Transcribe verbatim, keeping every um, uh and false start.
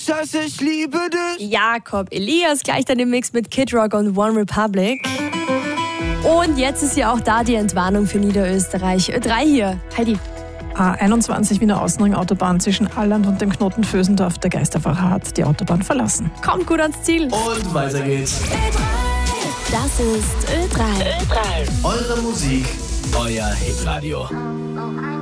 dass ich liebe dich. Jakob Elias, gleich dann im Mix mit Kid Rock und One Republic. Und jetzt ist ja auch da die Entwarnung für Niederösterreich. Ö drei hier, Heidi. A einundzwanzig Wiener Außenring Autobahn zwischen Alland und dem Knoten Vösendorf. Der Geisterfahrer hat die Autobahn verlassen. Kommt gut ans Ziel. Und weiter geht's. Das ist Ö drei. Eure Musik, euer Hitradio.